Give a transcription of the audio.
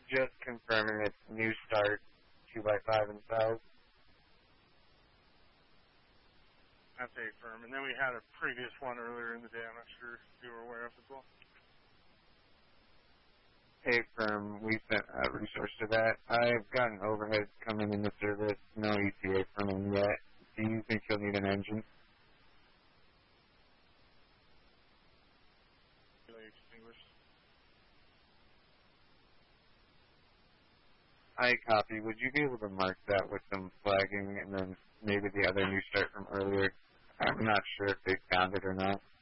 Just confirming it's new start, 2x5 and south. That's A firm. And then we had a previous one earlier in the day. I'm not sure if you were aware of as well. A firm, we sent a resource to that. I've gotten overhead coming into service, no ETA from him yet. Do you think he'll need an engine? I copy. Would you be able to mark that with some flagging and then maybe the other new start from earlier? I'm not sure if they found it or not.